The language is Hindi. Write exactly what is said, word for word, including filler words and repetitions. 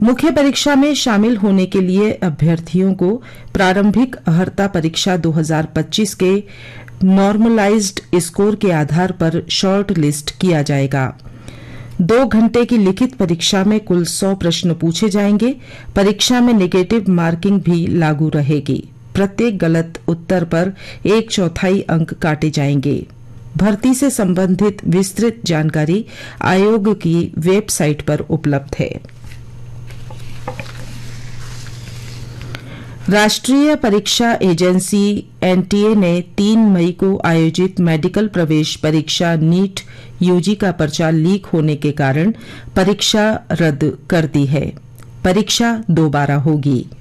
मुख्य परीक्षा में शामिल होने के लिए अभ्यर्थियों को प्रारंभिक अर्हता परीक्षा दो हज़ार पच्चीस के नॉर्मलाइज्ड स्कोर के आधार पर शॉर्ट लिस्ट किया जाएगा। दो घंटे की लिखित परीक्षा में कुल सौ प्रश्न पूछे जाएंगे। परीक्षा में नेगेटिव मार्किंग भी लागू रहेगी। प्रत्येक गलत उत्तर पर एक चौथाई अंक काटे जाएंगे। भर्ती से संबंधित विस्तृत जानकारी आयोग की वेबसाइट पर उपलब्ध है। राष्ट्रीय परीक्षा एजेंसी एनटीए ने तीन मई को आयोजित मेडिकल प्रवेश परीक्षा नीट यूजी का पर्चा लीक होने के कारण परीक्षा रद्द कर दी है। परीक्षा दोबारा होगी।